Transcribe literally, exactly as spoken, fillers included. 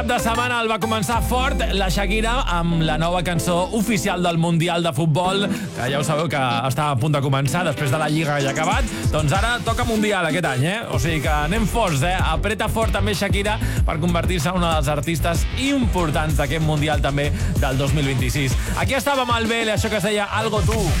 de setmana el va començar fort la Shakira amb la nova cançó oficial del Mundial de Futbol, que ja ho sabeu que estava a punt de començar després de la Lliga ja acabat. Doncs ara toca Mundial aquest any, eh? O sigui que anem forts, eh? Apreta fort també Shakira per convertir-se en una dels artistes importants d'aquest Mundial també del dos mil vint-i-sis. Aquí estava amb el Bele, això que es deia Algo Tu.